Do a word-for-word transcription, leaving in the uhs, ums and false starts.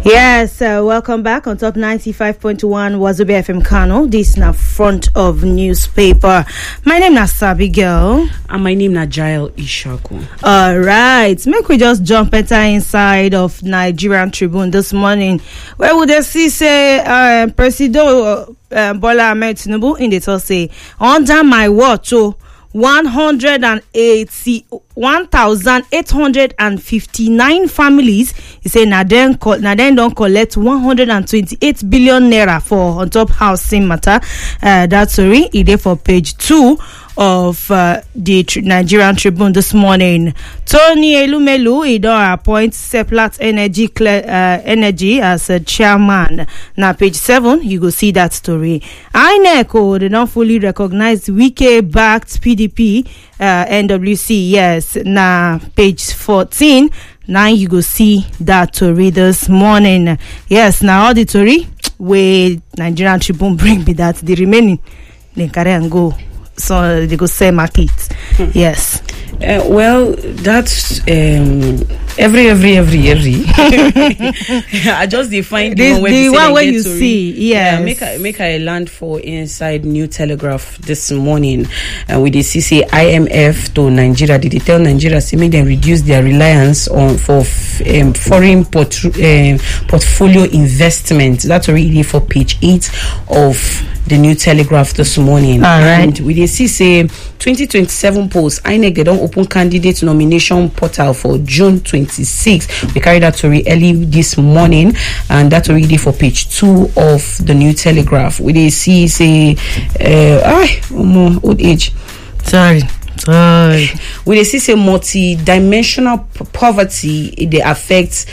Yes, uh, welcome back on top ninety-five point one Wazobia F M Kano. This is na front of newspaper. My name is Sabi Girl. And my name is Jael Ishaku. All right, make we just jump enter inside of Nigerian Tribune this morning. Where would they see say uh, Presido uh, Bola Ahmed Tinubu in the talk say under my watch, oh, one hundred eighty one thousand eight hundred fifty-nine families, he say na then na then don't collect one hundred twenty-eight billion naira for on top housing matter. Uh, that's sorry, it is for page two of uh, the Tr- Nigerian Tribune this morning. Tony Elumelu, he don't appoint Seplat Energy Cle- uh, Energy as a chairman. Now page seven, you go see that story. I N E C O, they don't fully recognize Wike backed P D P uh, N W C. Yes, now page fourteen. Now you go see that story this morning. Yes, now all the story where Nigerian Tribune bring me that the remaining they carry and go. So they go sell market. Hmm. Yes. Uh, well, that's um, every, every, every, every. I just define the one, where the one where you to see. Read. Yes. Yeah, make a make a land for inside New Telegraph this morning uh, with the C C I M F to Nigeria. Did they tell Nigeria to make them reduce their reliance on for um, foreign port, um, portfolio investment? That's already for page eight of the New Telegraph this morning. All right. And we did see say twenty twenty-seven polls. I N E C they don't open candidate nomination portal for June twenty-sixth. We carried that story early this morning, and that's already for page two of the New Telegraph. We did see say uh ah, um, old age. Sorry. Sorry. We did see say multi-dimensional p- poverty it they affects